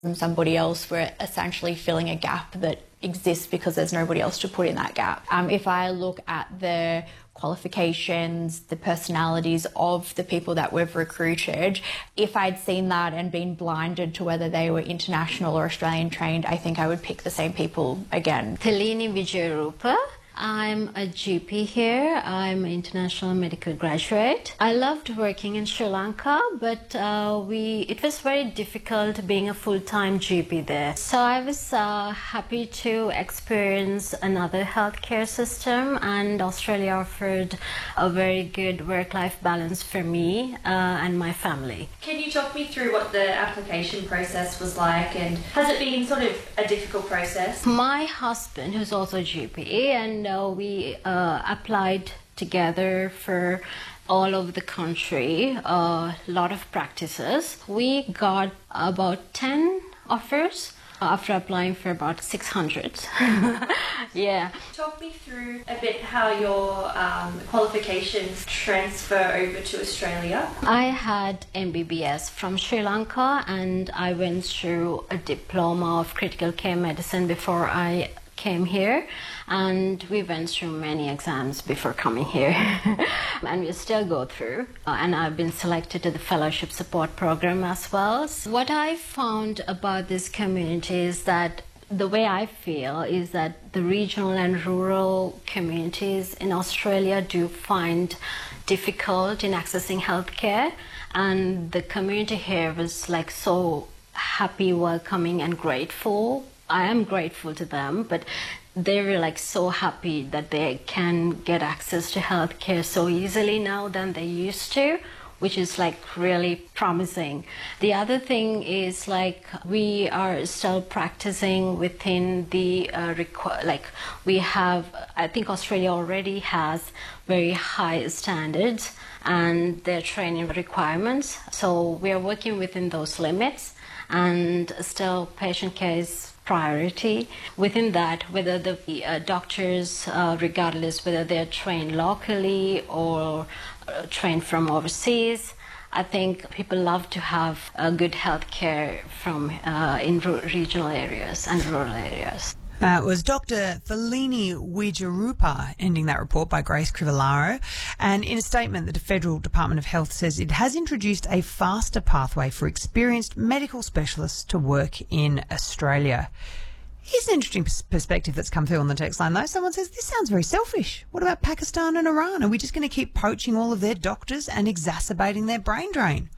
from somebody else, we're essentially filling a gap that exists because there's nobody else to put in that gap. If I look at the qualifications, the personalities of the people that we've recruited, if I'd seen that and been blinded to whether they were international or Australian trained, I think I would pick the same people again. Thelini Vijayarupa. I'm a GP here. I'm an international medical graduate. I loved working in Sri Lanka, but it was very difficult being a full-time GP there. So I was happy to experience another healthcare system, and Australia offered a very good work-life balance for me and my family. Can you talk me through what the application process was like, and has it been sort of a difficult process? My husband, who's also a GP, and we applied together for all over the country, a lot of practices. We got about 10 offers after applying for about 600. Yeah. Talk me through a bit how your qualifications transfer over to Australia. I had MBBS from Sri Lanka, and I went through a diploma of critical care medicine before I came here, and we went through many exams before coming here and we still go through, and I've been selected to the fellowship support program as well. So what I found about this community is that the way I feel is that the regional and rural communities in Australia do find difficult in accessing healthcare, and the community here was like so happy, welcoming and grateful. I am grateful to them, but they were like so happy that they can get access to healthcare so easily now than they used to, which is like really promising. The other thing is like we are still practicing within the we have, I think Australia already has very high standards and their training requirements. So we are working within those limits, and still patient care is priority. Within that, whether the doctors, regardless whether they're trained locally or trained from overseas, I think people love to have a good health care from in regional areas and rural areas. It was Dr. Thelini Vijayarupa ending that report by Grace Crivellaro. And in a statement, the Federal Department of Health says it has introduced a faster pathway for experienced medical specialists to work in Australia. Here's an interesting perspective that's come through on the text line, though. Someone says, this sounds very selfish. What about Pakistan and Iran? Are we just going to keep poaching all of their doctors and exacerbating their brain drain?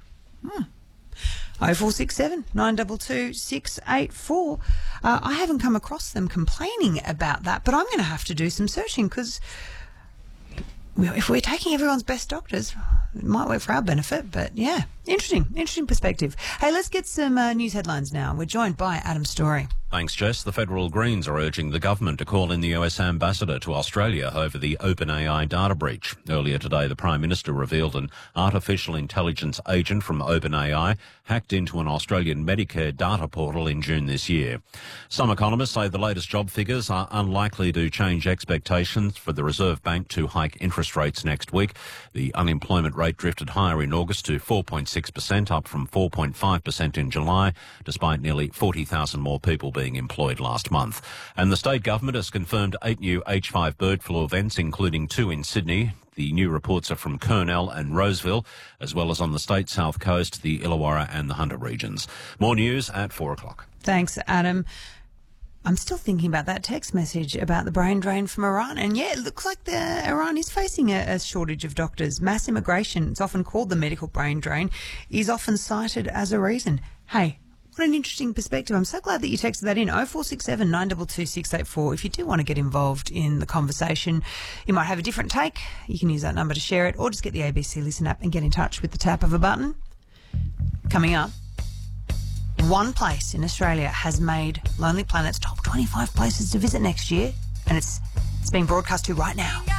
0467 922 684. I haven't come across them complaining about that, but I'm going to have to do some searching, because if we're taking everyone's best doctors, it might work for our benefit. But yeah, interesting perspective. Hey, let's get some news headlines now. We're joined by Adam Story. Thanks, Jess. The federal Greens are urging the government to call in the US ambassador to Australia over the OpenAI data breach. Earlier today, the Prime Minister revealed an artificial intelligence agent from OpenAI hacked into an Australian Medicare data portal in June this year. Some economists say the latest job figures are unlikely to change expectations for the Reserve Bank to hike interest rates next week. The unemployment rate drifted higher in August to 4.6%, up from 4.5% in July, despite nearly 40,000 more people being employed last month. And the state government has confirmed 8 new H5 bird flu events, including 2 in Sydney. The new reports are from Kurnell and Roseville, as well as on the state south coast, the Illawarra and the Hunter regions. More news at 4 o'clock. Thanks, Adam. I'm still thinking about that text message about the brain drain from Iran. And yeah, it looks like Iran is facing a shortage of doctors. Mass immigration, it's often called the medical brain drain, is often cited as a reason. Hey, what an interesting perspective. I'm so glad that you texted that in. 0467 922 684. If you do want to get involved in the conversation, you might have a different take. You can use that number to share it, or just get the ABC Listen app and get in touch with the tap of a button. Coming up, one place in Australia has made Lonely Planet's top 25 places to visit next year, and it's being broadcast to right now.